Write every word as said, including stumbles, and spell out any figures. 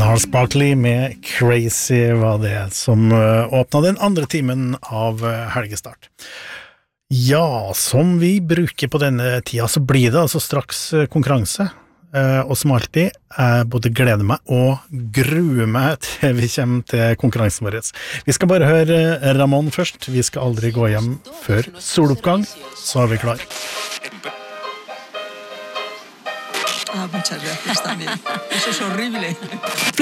Gnarls Barkley med Crazy var det som åpnet den andre timen av helgestart. Ja, som vi bruker på denne tida, så blir det altså straks konkurranse. Og som alltid, jeg både gleder meg og gruer meg til vi kommer til konkurransen vår. Vi skal bare høre Ramón først. Vi skal aldri gå hjem før soloppgang, så er vi klar. Ah, muchas gracias también. Eso es horrible.